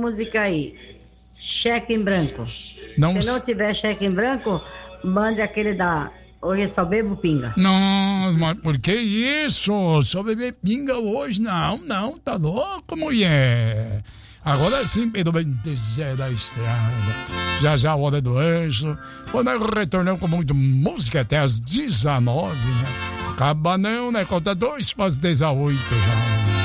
música aí. Cheque em branco. Não... Se não tiver cheque em branco, mande aquele da Hoje Só Bebo Pinga. Não, mas por que isso? Só beber pinga hoje? Não, tá louco, mulher. Agora sim, pelo 27 da estrada. Já a hora do anjo. Quando nós retornamos com muita música até às 19, né? Acaba não, né? Conta 2 para as 18 já.